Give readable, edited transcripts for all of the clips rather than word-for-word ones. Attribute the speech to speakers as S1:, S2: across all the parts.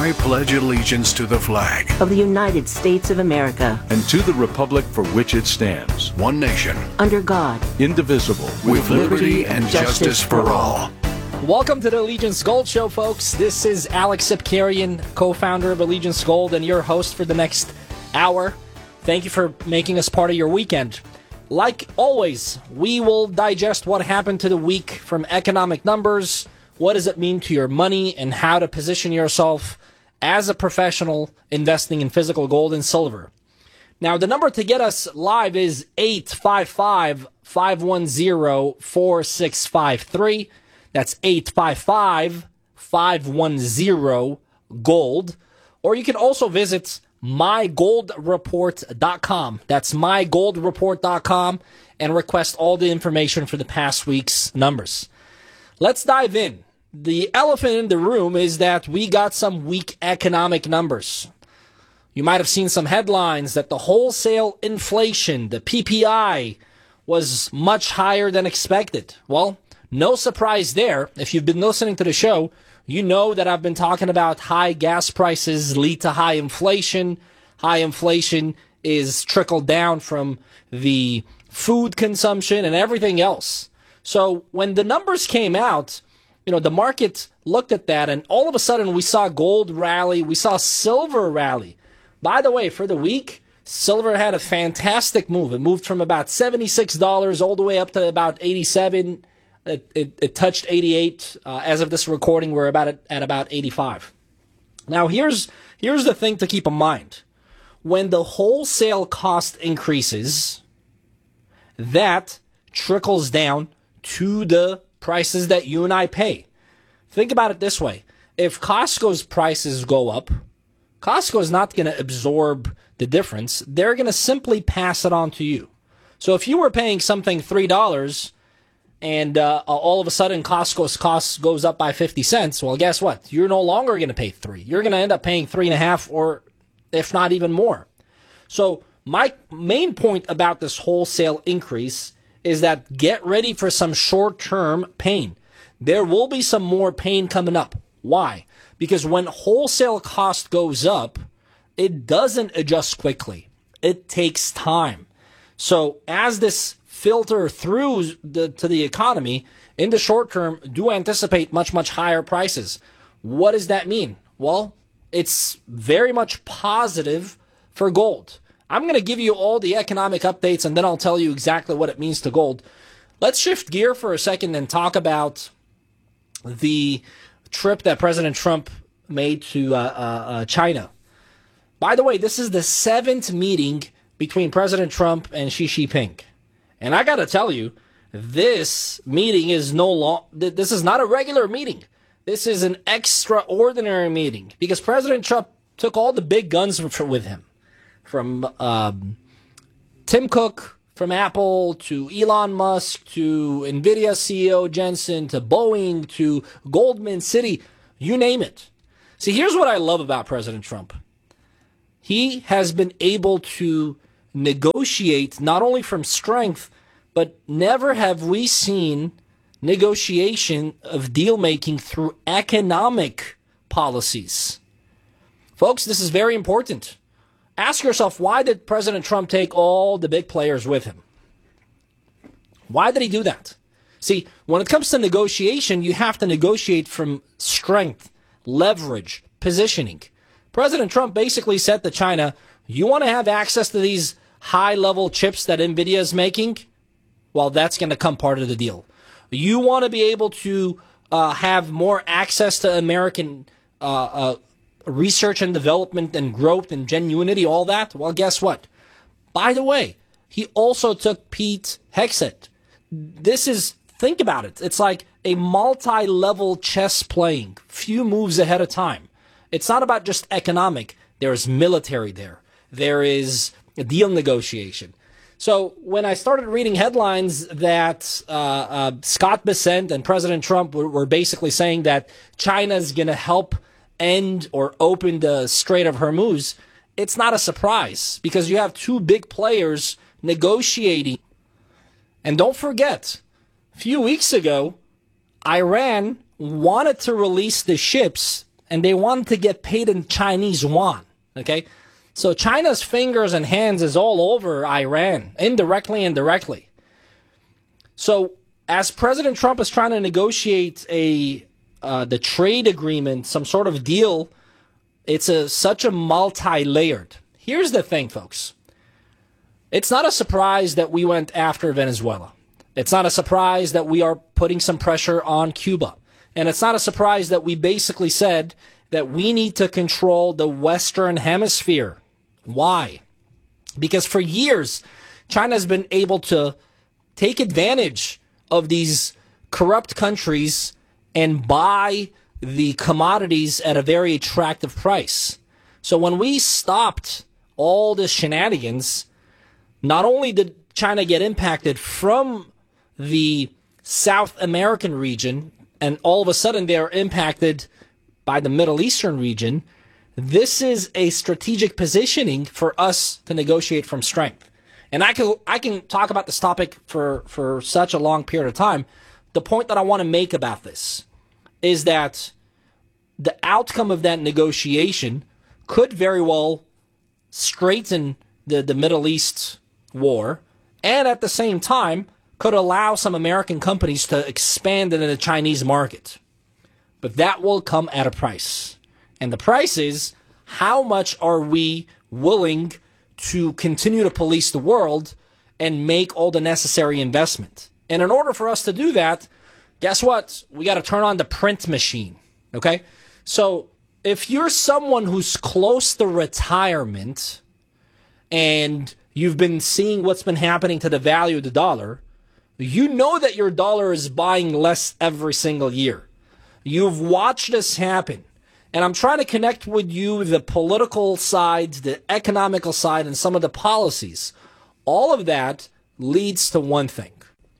S1: I pledge allegiance to the flag
S2: of the United States of America
S3: and to the republic for which it stands,
S1: one nation,
S2: under God,
S3: indivisible,
S1: with liberty and justice for all.
S4: Welcome to the Allegiance Gold Show, folks. This is Alex Sipkarian, co-founder of Allegiance Gold, and your host for the next hour. Thank you for making us part of your weekend. Like always, we will digest what happened to the week from economic numbers, what does it mean to your money, and how to position yourself as a professional investing in physical gold and silver. Now, the number to get us live is 855-510-4653. That's 855-510-GOLD. Or you can also visit mygoldreport.com. That's mygoldreport.com and request all the information for the past week's numbers. Let's dive in. The elephant in the room is that we got some weak economic numbers. You might have seen some headlines that the wholesale inflation, the PPI, was much higher than expected. Well, no surprise there. If you've been listening to the show, you know that I've been talking about high gas prices lead to high inflation. High inflation is trickled down from the food consumption and everything else. So when the numbers came out, the market looked at that, and all of a sudden we saw gold rally, we saw silver rally. By the way, for the week, silver had a fantastic move. It moved from about $76 all the way up to about $87. It touched 88. As of this recording, we're at about 85. Now, here's the thing to keep in mind. When the wholesale cost increases, that trickles down to the prices that you and I pay. Think about it this way. If Costco's prices go up, Costco is not going to absorb the difference. They're going to simply pass it on to you. So if you were paying something $3 and all of a sudden Costco's cost goes up by 50 cents, well, guess what? You're no longer going to pay $3. You're going to end up paying $3.50, or if not even more. So my main point about this wholesale increase is that get ready for some short-term pain. There will be some more pain coming up. Why? Because when wholesale cost goes up, it doesn't adjust quickly. It takes time. So as this filter through to the economy, in the short term, do anticipate much, much higher prices. What does that mean? Well, it's very much positive for gold. I'm going to give you all the economic updates, and then I'll tell you exactly what it means to gold. Let's shift gear for a second and talk about the trip that President Trump made to China. By the way, this is the 7th meeting between President Trump and Xi Jinping. And I got to tell you, this meeting is this is not a regular meeting. This is an extraordinary meeting because President Trump took all the big guns with him. From Tim Cook from Apple to Elon Musk to NVIDIA CEO Jensen to Boeing to Goldman City, you name it. See, here's what I love about President Trump. He has been able to negotiate not only from strength, but never have we seen negotiation of deal-making through economic policies. Folks, this is very important. Ask yourself, why did President Trump take all the big players with him? Why did he do that? See, when it comes to negotiation, you have to negotiate from strength, leverage, positioning. President Trump basically said to China, you want to have access to these high-level chips that NVIDIA is making? Well, that's going to come part of the deal. You want to be able to have more access to American research and development and growth and genuinity, all that? Well, guess what? By the way, he also took Pete Hegseth. Think about it. It's like a multi-level chess playing, few moves ahead of time. It's not about just economic. There's military there. There is a deal negotiation. So when I started reading headlines that Scott Bessent and President Trump were basically saying that China's going to help end or open the Strait of Hormuz, it's not a surprise because you have two big players negotiating. And don't forget, a few weeks ago, Iran wanted to release the ships and they want to get paid in Chinese yuan, okay? So China's fingers and hands is all over Iran, indirectly and directly. So as President Trump is trying to negotiate the trade agreement, some sort of deal, it's such a multi-layered. Here's the thing, folks. It's not a surprise that we went after Venezuela. It's not a surprise that we are putting some pressure on Cuba. And it's not a surprise that we basically said that we need to control the Western Hemisphere. Why? Because for years, China has been able to take advantage of these corrupt countries and buy the commodities at a very attractive price. So when we stopped all the shenanigans, not only did China get impacted from the South American region, and all of a sudden they are impacted by the Middle Eastern region, this is a strategic positioning for us to negotiate from strength. And I can talk about this topic for such a long period of time. The point that I want to make about this is that the outcome of that negotiation could very well straighten the Middle East war, and at the same time could allow some American companies to expand into the Chinese market. But that will come at a price. And the price is, how much are we willing to continue to police the world and make all the necessary investment? And in order for us to do that, guess what? We got to turn on the print machine, okay? So if you're someone who's close to retirement and you've been seeing what's been happening to the value of the dollar, you know that your dollar is buying less every single year. You've watched this happen. And I'm trying to connect with you the political side, the economical side, and some of the policies. All of that leads to one thing.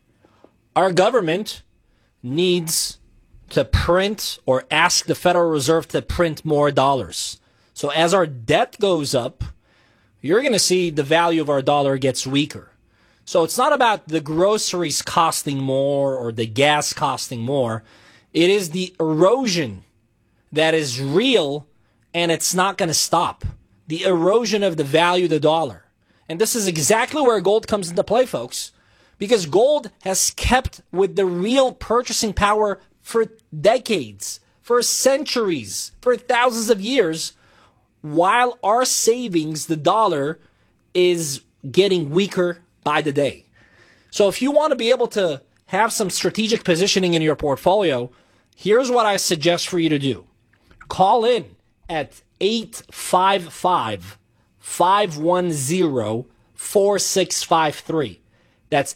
S4: Our government needs to print or ask the Federal Reserve to print more dollars. So as our debt goes up, you're going to see the value of our dollar gets weaker. So it's not about the groceries costing more or the gas costing more. It is the erosion that is real, and it's not going to stop. The erosion of the value of the dollar. And this is exactly where gold comes into play, folks, because gold has kept with the real purchasing power for decades, for centuries, for thousands of years, while our savings, the dollar, is getting weaker by the day. So if you want to be able to have some strategic positioning in your portfolio, here's what I suggest for you to do. Call in at 855-510-4653. That's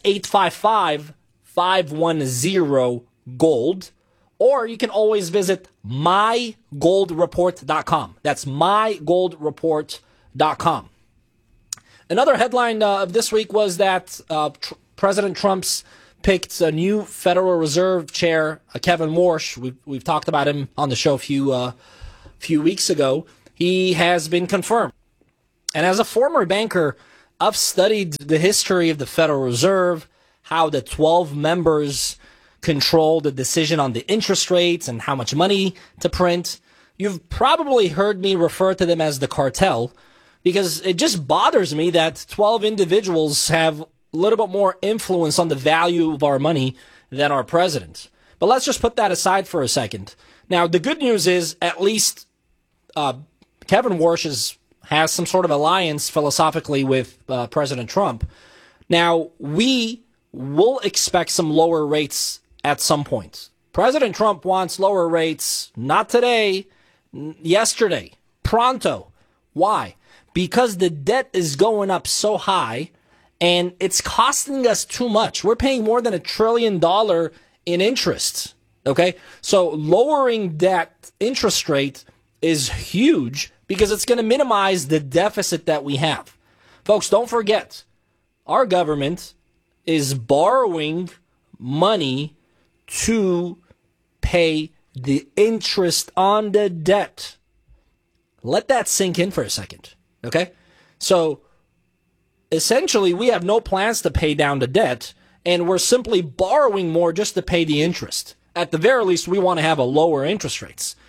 S4: 855-510-GOLD. Or you can always visit mygoldreport.com. That's mygoldreport.com. Another headline of this week was that President Trump's picked a new Federal Reserve chair, Kevin Warsh. We've talked about him on the show a few weeks ago. He has been confirmed. And as a former banker, I've studied the history of the Federal Reserve, how the 12 members control the decision on the interest rates and how much money to print. You've probably heard me refer to them as the cartel, because it just bothers me that 12 individuals have a little bit more influence on the value of our money than our president. But let's just put that aside for a second. Now, the good news is at least Kevin Warsh has some sort of alliance philosophically with President Trump. Now, we will expect some lower rates at some point. President Trump wants lower rates, not today, yesterday, pronto. Why? Because the debt is going up so high and it's costing us too much. We're paying more than $1 trillion in interest. Okay? So lowering that interest rate is huge because it's going to minimize the deficit that we have. Folks, don't forget, our government is borrowing money to pay the interest on the debt. Let that sink in for a second. Okay? So essentially, we have no plans to pay down the debt, and we're simply borrowing more just to pay the interest. At the very least, we want to have a lower interest rates.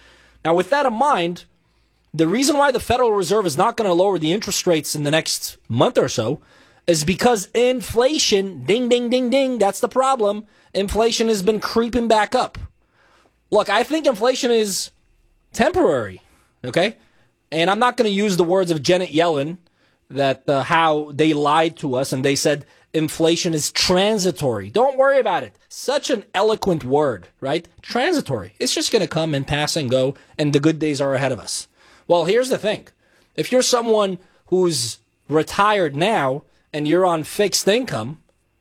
S4: Now, with that in mind, the reason why the Federal Reserve is not going to lower the interest rates in the next month or so is because inflation, ding, ding, ding, ding, that's the problem. Inflation has been creeping back up. Look, I think inflation is temporary, okay? And I'm not going to use the words of Janet Yellen, that how they lied to us and they said inflation is transitory. Don't worry about it. Such an eloquent word, right? Transitory. It's just going to come and pass and go, and the good days are ahead of us. Well, here's the thing. If you're someone who's retired now and you're on fixed income,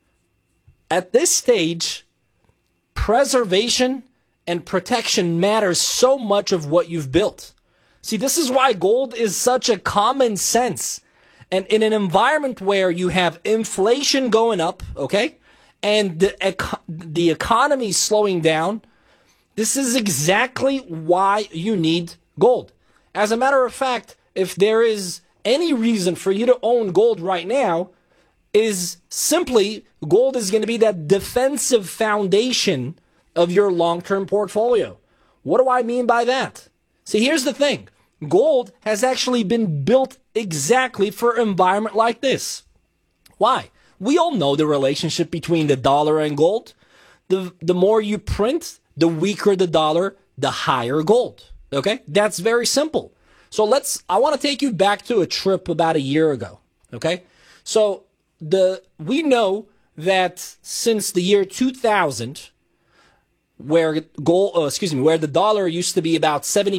S4: at this stage, preservation and protection matters so much of what you've built. See, this is why gold is such a common sense. And in an environment where you have inflation going up, okay, and the economy slowing down, this is exactly why you need gold. As a matter of fact, if there is any reason for you to own gold right now, is simply gold is going to be that defensive foundation of your long-term portfolio. What do I mean by that? See, here's the thing. Gold has actually been built exactly for an environment like this. Why? We all know the relationship between the dollar and gold. The more you print, the weaker the dollar, the higher gold. Okay? That's very simple. So I want to take you back to a trip about a year ago. Okay? So we know that since the year 2000, where the dollar used to be about 70%,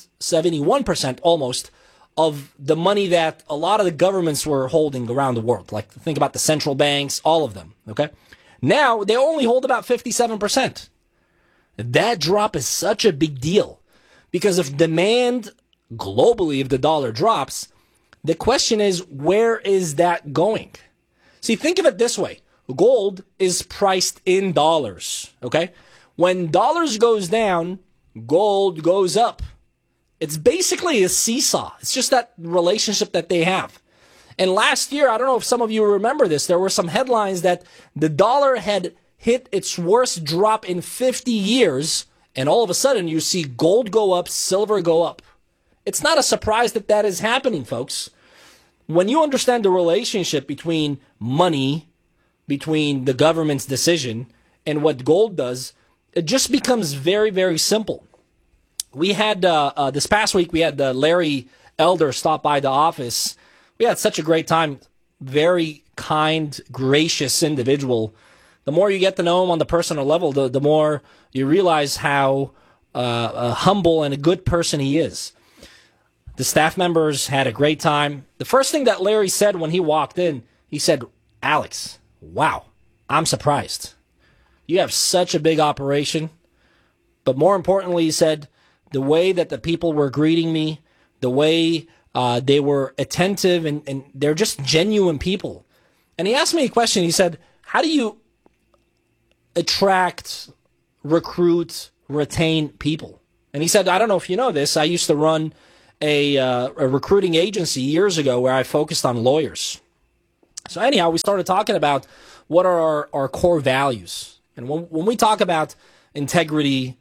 S4: 71% almost of the money that a lot of the governments were holding around the world. Like, think about the central banks, all of them, okay? Now, they only hold about 57%. That drop is such a big deal because if demand globally, if the dollar drops, the question is, where is that going? See, think of it this way. Gold is priced in dollars, okay? When dollars goes down, gold goes up. It's basically a seesaw. It's just that relationship that they have. And last year, I don't know if some of you remember this, there were some headlines that the dollar had hit its worst drop in 50 years, and all of a sudden you see gold go up, silver go up. It's not a surprise that that is happening, folks. When you understand the relationship between money, between the government's decision, and what gold does, it just becomes very, very simple. We had, this past week, we had Larry Elder stop by the office. We had such a great time. Very kind, gracious individual. The more you get to know him on the personal level, the more you realize how humble and a good person he is. The staff members had a great time. The first thing that Larry said when he walked in, he said, "Alex, wow, I'm surprised. You have such a big operation." But more importantly, he said, the way that the people were greeting me, the way they were attentive, and they're just genuine people. And he asked me a question. He said, how do you attract, recruit, retain people? And he said, I don't know if you know this, I used to run a recruiting agency years ago where I focused on lawyers. So anyhow, we started talking about what are our core values. And when we talk about integrity,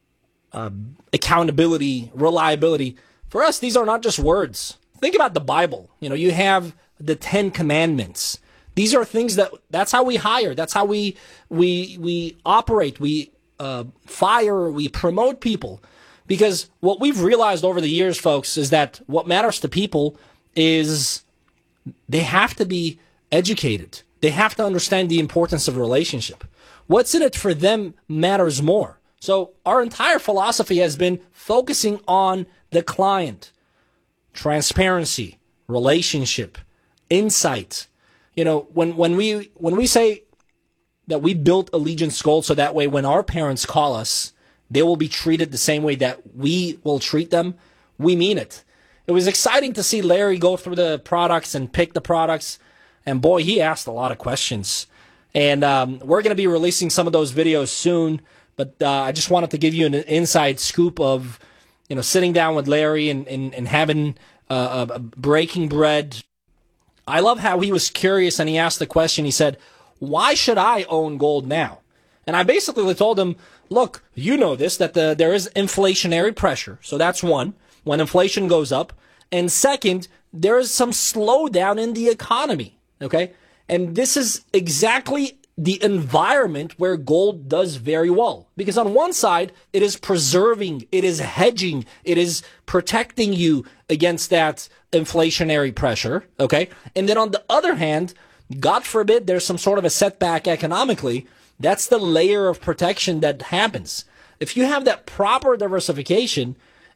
S4: accountability, reliability, for us, these are not just words. Think about the Bible. You know, you have the 10 Commandments. These are things that's how we hire. That's how we operate. We fire, we promote people. Because what we've realized over the years, folks, is that what matters to people is they have to be educated. They have to understand the importance of relationship. What's in it for them matters more. So our entire philosophy has been focusing on the client, transparency, relationship, insight. You know, when we say that we built Allegiance Gold so that way when our parents call us, they will be treated the same way that we will treat them, we mean it. It was exciting to see Larry go through the products and pick the products. And boy, he asked a lot of questions. And we're going to be releasing some of those videos soon. But I just wanted to give you an inside scoop of, you know, sitting down with Larry and having breaking bread. I love how he was curious and he asked the question. He said, why should I own gold now? And I basically told him, look, you know this, that there is inflationary pressure. So that's one, when inflation goes up. And second, there is some slowdown in the economy. Okay. And this is exactly the environment where gold does very well. Because on one side, it is preserving, it is hedging, it is protecting you against that inflationary pressure. Okay. And then on the other hand, God forbid there's some sort of a setback economically. That's the layer of protection that happens. If you have that proper diversification,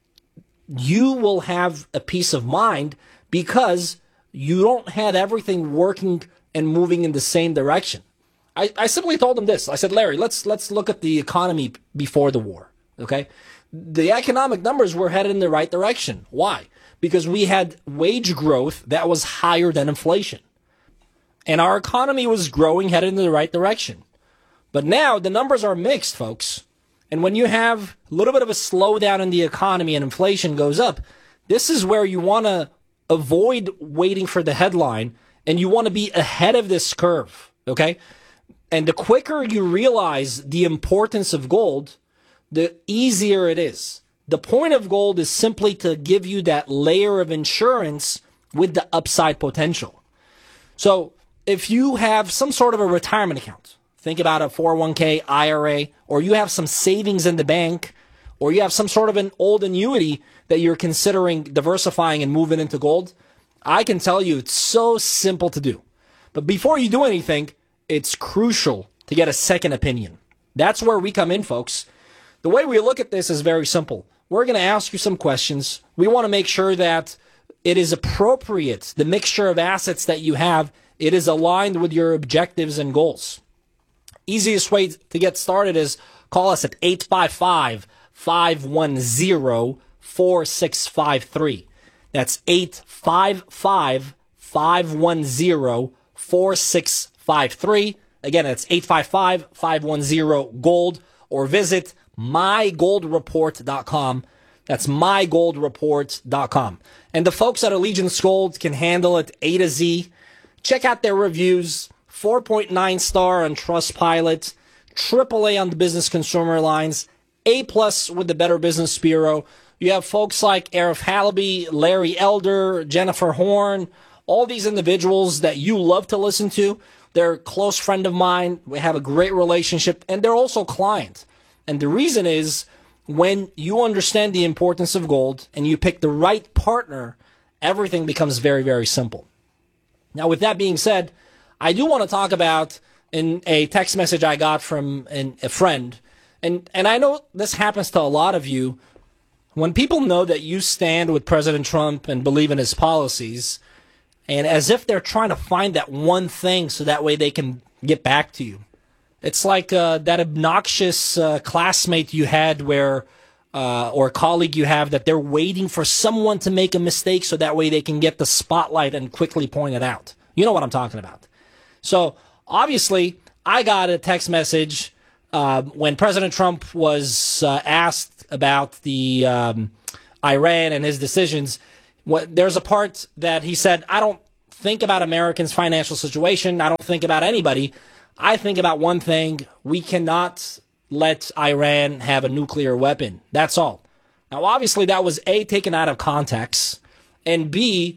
S4: you will have a peace of mind because you don't have everything working and moving in the same direction. I simply told him this. I said, Larry, let's look at the economy before the war. Okay. The economic numbers were headed in the right direction. Why? Because we had wage growth that was higher than inflation. And our economy was growing, headed in the right direction. But now the numbers are mixed, folks. And when you have a little bit of a slowdown in the economy and inflation goes up, this is where you want to avoid waiting for the headline and you want to be ahead of this curve, okay? And the quicker you realize the importance of gold, the easier it is. The point of gold is simply to give you that layer of insurance with the upside potential. So if you have some sort of a retirement account, think about a 401k, IRA, or you have some savings in the bank, or you have some sort of an old annuity that you're considering diversifying and moving into gold, I can tell you it's so simple to do. But before you do anything, it's crucial to get a second opinion. That's where we come in, folks. The way we look at this is very simple. We're going to ask you some questions. We want to make sure that it is appropriate, the mixture of assets that you have, it is aligned with your objectives and goals. Easiest way to get started is call us at 855-510-4653. That's 855-510-4653. Again, it's 855-510-GOLD, or visit mygoldreport.com. That's mygoldreport.com. And the folks at Allegiance Gold can handle it A to Z. Check out their reviews. 4.9 star on Trustpilot, AAA on the Business Consumer Lines, A+ with the Better Business Bureau. You have folks like Arif Halaby, Larry Elder, Jennifer Horn, all these individuals that you love to listen to. They're a close friend of mine. We have a great relationship, and they're also clients. And the reason is when you understand the importance of gold and you pick the right partner, everything becomes very, very simple. Now, with that being said, I do want to talk about in a text message I got from a friend, and I know this happens to a lot of you. When people know that you stand with President Trump and believe in his policies, and as if they're trying to find that one thing so that way they can get back to you. It's like that obnoxious classmate you had where, or colleague you have, that they're waiting for someone to make a mistake so that way they can get the spotlight and quickly point it out. You know what I'm talking about. So, obviously, I got a text message when President Trump was asked about the Iran and his decisions. There's a part that he said, I don't think about Americans' financial situation. I don't think about anybody. I think about one thing. We cannot let Iran have a nuclear weapon. That's all. Now, obviously, that was A, taken out of context, and B,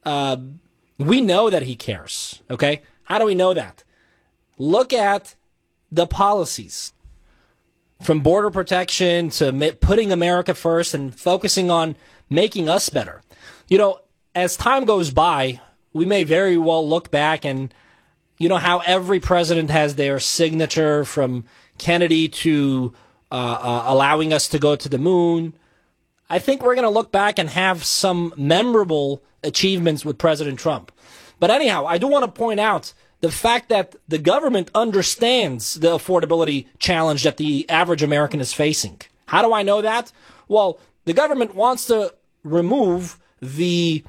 S4: we know that he cares, okay? How do we know that? Look at the policies. From border protection to putting America first and focusing on making us better. You know, as time goes by, we may very well look back and, you know, how every president has their signature, from Kennedy to allowing us to go to the moon. I think we're going to look back and have some memorable achievements with President Trump. But anyhow, I do want to point out the fact that the government understands the affordability challenge that the average American is facing. How do I know that? Well, the government wants to remove the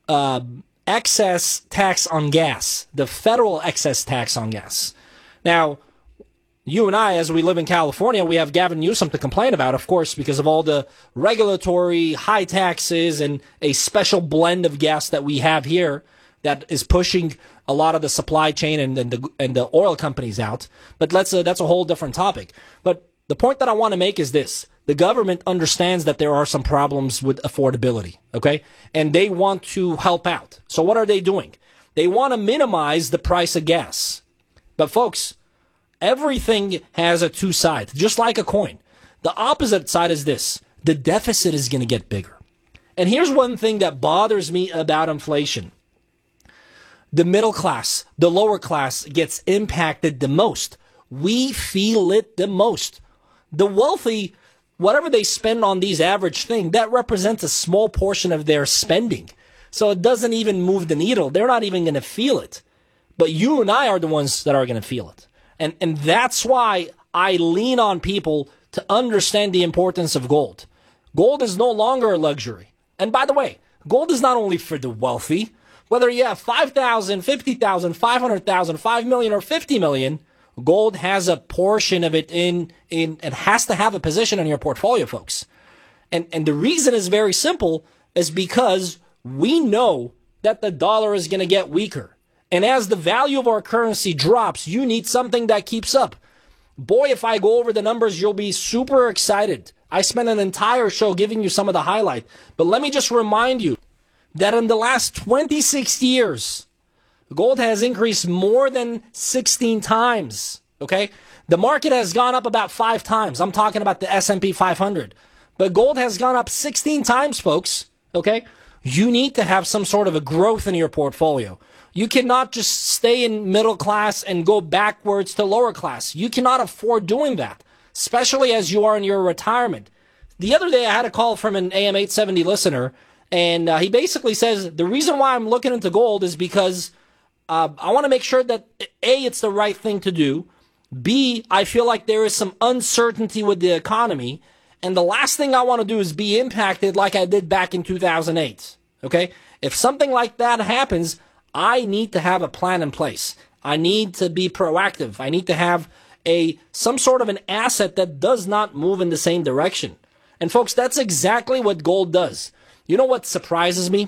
S4: excess tax on gas, the federal excess tax on gas. Now, you and I, as we live in California, we have Gavin Newsom to complain about, of course, because of all the regulatory high taxes and a special blend of gas that we have here that is pushing a lot of the supply chain and the oil companies out. But that's a whole different topic. But the point that I want to make is this. The government understands that there are some problems with affordability, okay? And they want to help out. So what are they doing? They want to minimize the price of gas. But folks, everything has a two sides, just like a coin. The opposite side is this. The deficit is going to get bigger. And here's one thing that bothers me about inflation. The middle class, the lower class gets impacted the most. We feel it the most. The wealthy, whatever they spend on these average things, that represents a small portion of their spending. So it doesn't even move the needle. They're not even going to feel it. But you and I are the ones that are going to feel it. And that's why I lean on people to understand the importance of gold. Gold is no longer a luxury. And by the way, gold is not only for the wealthy. Whether you have 5,000, 50,000, 500,000, 5 million, or 50 million, gold has a portion of it in it has to have a position in your portfolio, folks. And the reason is very simple, is because we know that the dollar is going to get weaker. And as the value of our currency drops, you need something that keeps up. Boy, if I go over the numbers, you'll be super excited. I spent an entire show giving you some of the highlight. But let me just remind you that in the last 26 years, gold has increased more than 16 times, okay? The market has gone up about 5 times. I'm talking about the S&P 500. But gold has gone up 16 times, folks, okay? You need to have some sort of a growth in your portfolio. You cannot just stay in middle class and go backwards to lower class. You cannot afford doing that, especially as you are in your retirement. The other day, I had a call from an AM 870 listener, and he basically says, the reason why I'm looking into gold is because I want to make sure that, A, it's the right thing to do. B, I feel like there is some uncertainty with the economy. And the last thing I want to do is be impacted like I did back in 2008. Okay? If something like that happens, I need to have a plan in place. I need to be proactive. I need to have some sort of an asset that does not move in the same direction. And folks, that's exactly what gold does. You know what surprises me?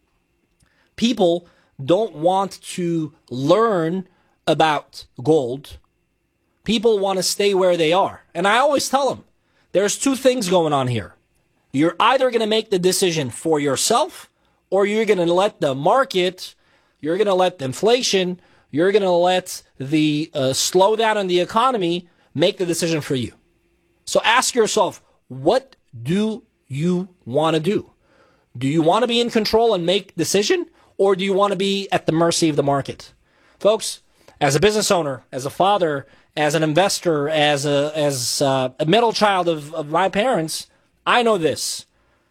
S4: People don't want to learn about gold. People want to stay where they are. And I always tell them, there's 2 things going on here. You're either going to make the decision for yourself, or you're going to let the market, you're going to let the inflation, you're going to let the slowdown in the economy make the decision for you. So ask yourself, what do you want to do? Do you want to be in control and make decision, or do you want to be at the mercy of the market? Folks, as a business owner, as a father, as an investor, as a middle child of my parents, I know this.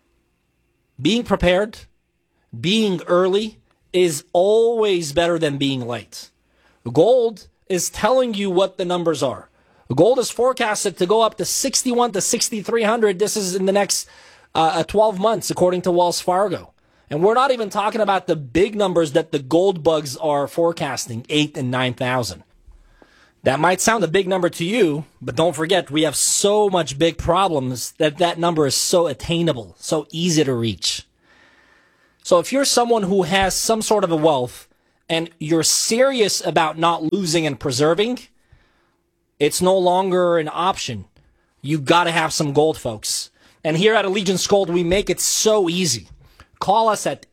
S4: Being prepared, being early is always better than being late. Gold is telling you what the numbers are. Gold is forecasted to go up to 61 to 6,300. This is in the next 12 months, according to Wells Fargo. And we're not even talking about the big numbers that the gold bugs are forecasting, 8 and 9,000. That might sound a big number to you, but don't forget, we have so much big problems that number is so attainable, so easy to reach. So if you're someone who has some sort of a wealth and you're serious about not losing and preserving, it's no longer an option. You got to have some gold, folks. And here at Allegiance Gold, we make it so easy. Call us at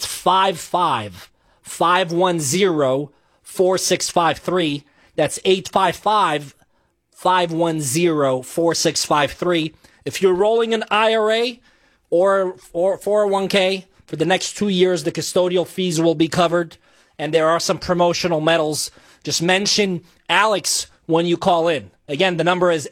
S4: 855-510-4653. That's 855-510-4653. If you're rolling an IRA or 401k, for the next 2 years, the custodial fees will be covered. And there are some promotional medals. Just mention Alex when you call in. Again, the number is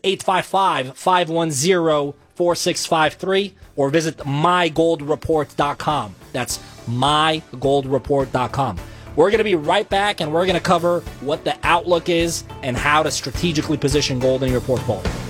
S4: 855-510-4653 or visit mygoldreport.com. That's mygoldreport.com. We're going to be right back, and we're going to cover what the outlook is and how to strategically position gold in your portfolio.